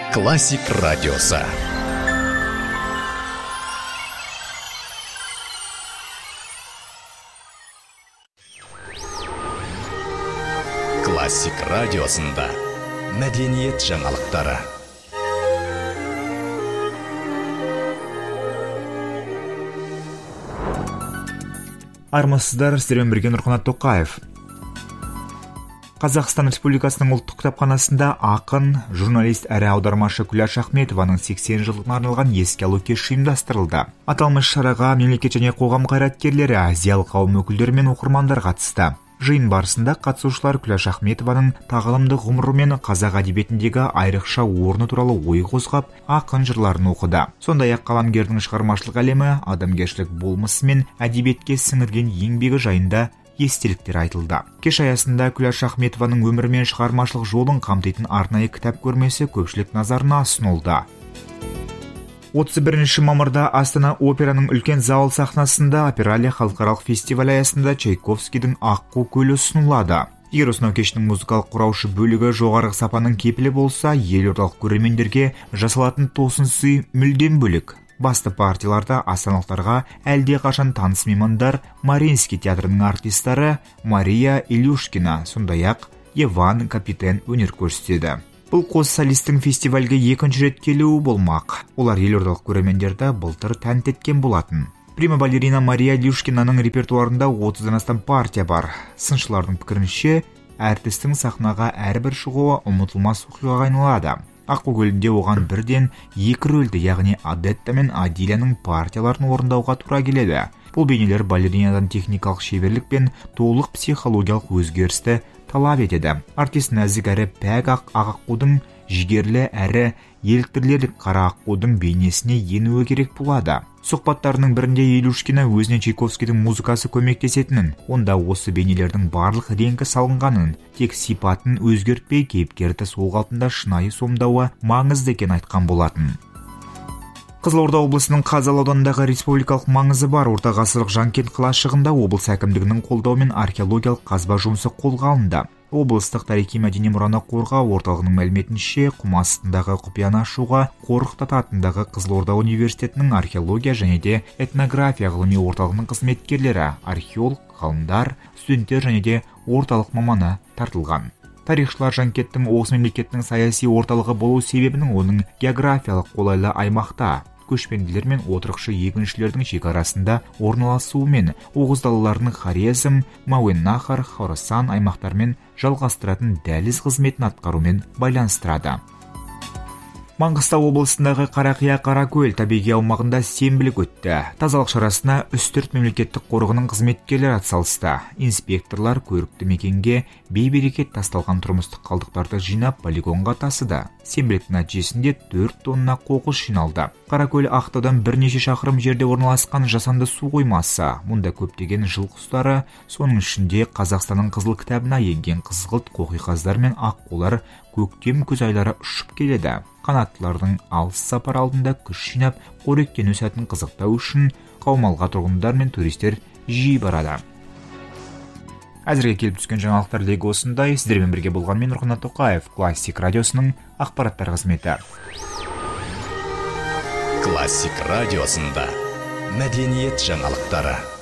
Классик радиосы. Классик радиосында мәдениет жаңалықтары. Армысыздар, сіздермен бірге Нұрқанат Тоқаев. Қазақстан Республикасының ұлттық кітапханасында ақын, журналист әрі аудармашы Күләш Ахметованың 80 жылдығына арналған еске алу кеші ұйымдастырылды. Аталмыш шараға мемлекет және қоғам қайраткерлері, зиялы қауым өкілдері мен оқырмандар қатысты. Жиын барысында қатысушылар Күләш Ахметованың тағылымды ғұмыры мен қазақ әдебиетіндегі айрықша орны туралы ой қозғап, ақын жырларын оқыды. Сондай-ақ қаламгердің шығармашылық әлемі, адамгершілік болмысы мен әдебиетке сіңірген еңбегі жайында естеліктер айтылды. Кеш аясында Күләш Ахметованың өмірі мен шығармашылық жолын қамтитын арнайы кітап көрмесі көпшілік назарына ұсынылды. 31 мамырда Астана операның үлкен зал сахнасында Опералия халықаралық фестиваль аясында Чайковскийдің Аққу көлі ұсынылады. Егер осынау кештің музыкалық құраушы бөлігі жоғарғы сапаның кепілі болса, елордалық көрермендерге жасалатын тосын сый мүлдем бөлек. Басты партияларда астаналықтарға әлде қашан таныс меймандар Мариинский театрының артистері Мария Илюшкина, сондай-ақ Иван Капитен өнер көрсетеді. Бұл қос солистің фестивальге екінші рет келуі болмақ. Олар елордалық көрермендерді былтыр тәнті еткен болатын. Прима-балерина Мария Илюшкинаның репертуарында 30-дан астам партия бар. Сыншылардың пікірінше, әртістің сахнаға әрбір шығуы ұмытылмас оқиғаға айналады. Аққу көлінде оған бірден екі рөлді, яғни Адетта мен Адиляның партияларын орындауға тура келеді. Бұл бейнелер балеринадан техникалық шеберлік пен толық психологиялық өзгерісті талап етеді. Артист нәзік әрі пәк аққудың жігерлі әрі еліктірілер қара аққудың бейнесіне енуі керек болады. Сұхбаттарының бірінде Илюшкина өзіне Чайковскийдің музыкасы көмектесетінін, онда осы бейнелердің барлық реңкі салынғанын, тек сипатын өзгертпей кейіпкерді сол қалпында шынайы сомдауы маңызды екен айтқан болатын. Қызылорда облысының Қазалы ауданындағы республикалық маңызы бар орта ғасырлық Жанкент қалашығында облыс әкімдігінің қолдауымен археологиялық қазба жұмысы қолға алынды. Облыстық тарихи-мәдени мұраны қорғау орталығының мәліметінше, құм астындағы құпияны ашуға Қорқыт Ата атындағы Қызылорда университетінің археология және де этнография ғылыми орталығының қызметкерлері, археолог, ғалымдар, студенттер және де орталық маманы тартылған. Тарихшылар Жанкенттің Оғыз мемлекетінің саяси орталығы болу себебінің оның географиялық қолайлы аймақта көшпенділер мен отырықшы егіншілердің шекарасында орналасуы мен Оғыз далаларының Хорезм, Мауеннахр, Хорасан аймақтармен жалғастыратын дәліз қызметін атқарумен байланыстырады. Маңғыстау облысындағы Қарақия Қаракөл табиғи аумағында сенбілік өтті. Тазалық шарасына үстірт мемлекеттік қорығының қызметкерлері атсалысты. Инспекторлар көрікті мекенге бей-берекет тасталған тұрмыстық қалдықтарды жинап полигонға тасыды. Сенбіліктің нәтижесінде 4 тонна қоқыс жиналды. Қаракөл ақтаудан бірнеше шақырым жерде орналасқан жасанды су қоймасы. Мұнда көптеген жыл құстары, соның ішінде Қазақстанның қызыл кітабына енген қызғылт қоқиқаздар мен аққулар көктем күз айлары ұшып келеді. Қанаттылардың алыс сапар алдында күш жинап, қоректену сәтін қызықтау үшін қаумалға тұрғындар мен туристер жиі барады. Әзірге келіп түскен жаңалықтар легі осындай. Сіздермен бірге болған мен Нұрқанат Тоқаев, Классик радиосының ақпараттар қызметі. Классик радиосында мәдениет жаңалықтары.